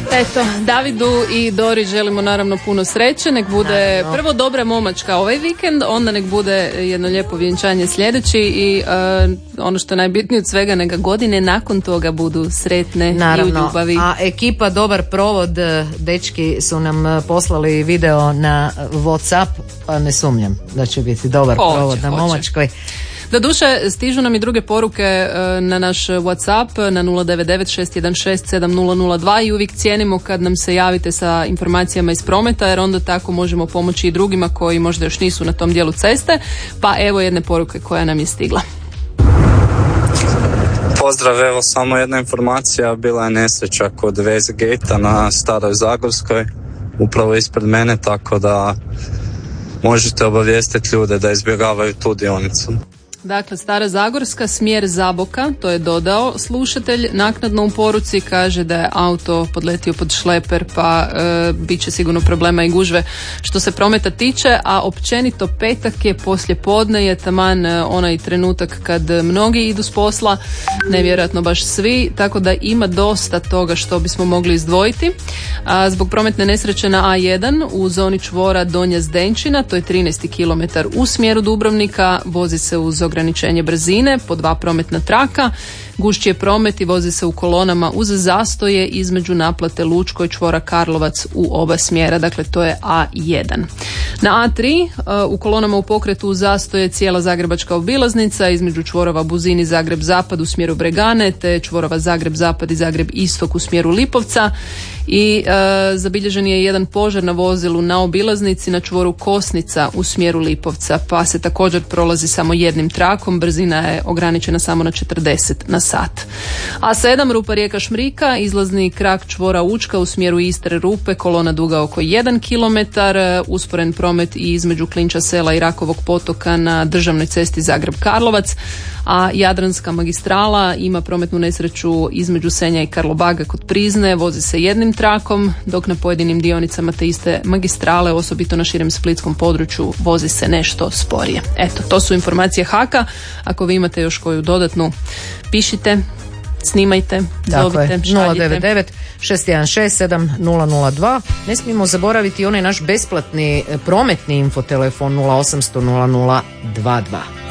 Eto, Davidu i Dori želimo naravno puno sreće, nek bude prvo dobra momačka ovaj vikend, onda nek bude jedno lijepo vjenčanje sljedeći i ono što je najbitnije od svega, neka godine nakon toga budu sretne i u ljubavi. A ekipa Dobar provod, dečki su nam poslali video na WhatsApp, pa ne sumnjam da će biti dobar provod na momačkoj. Doduše, stižu nam i druge poruke na naš WhatsApp na 099-616-7002 i uvijek cijenimo kad nam se javite sa informacijama iz prometa, jer onda tako možemo pomoći i drugima koji možda još nisu na tom dijelu ceste. Pa evo jedne poruke koja nam je stigla. Pozdrav, evo samo jedna informacija, bila je nesreća kod Westgate-a na Staroj Zagorskoj, upravo ispred mene, tako da možete obavijestiti ljude da izbjegavaju tu dionicu. Dakle, Stara Zagorska, smjer Zaboka, to je dodao slušatelj. Naknadno u poruci kaže da je auto podletio pod šleper, pa bit će sigurno problema i gužve što se prometa tiče, a općenito petak je poslje podne, je taman onaj trenutak kad mnogi idu s posla, nevjerojatno baš svi, tako da ima dosta toga što bismo mogli izdvojiti. Zbog prometne nesreće na A1 u zoni čvora Donja Zdenčina, to je 13 km u smjeru Dubrovnika, vozi se uz ograničenje brzine, po 2 prometna traka, gušći je promet i vozi se u kolonama uz zastoje između naplate Lučko i čvora Karlovac u oba smjera, dakle to je A1. Na A3 u kolonama u pokretu zastoje cijela zagrebačka obilaznica između čvorova Buzini Zagreb Zapad u smjeru Bregane te čvorova Zagreb Zapad i Zagreb Istok u smjeru Lipovca i zabilježen je jedan požar na vozilu na obilaznici na čvoru Kosnica u smjeru Lipovca, pa se također prolazi samo jednim trakom, brzina je ograničena samo na 40 na sat. A7 Rupa Rijeka Šmrika, izlazni krak čvora Učka u smjeru Istre Rupe, kolona duga oko 1 km, usporen promet i između Klinča Sela i Rakovog potoka na državnoj cesti Zagreb Karlovac, a Jadranska magistrala ima prometnu nesreću između Senja i Karlobaga kod Prizne, vozi se jednim trakom, dok na pojedinim dionicama te iste magistrale, osobito na širem splitskom području, vozi se nešto sporije. Eto, to su informacije HAK-a. Ako vi imate još koju dodatnu, pišite, snimajte, zovite, šaljite. 099-616-7002. Ne smijemo zaboraviti onaj naš besplatni prometni infotelefon 0800 00 22.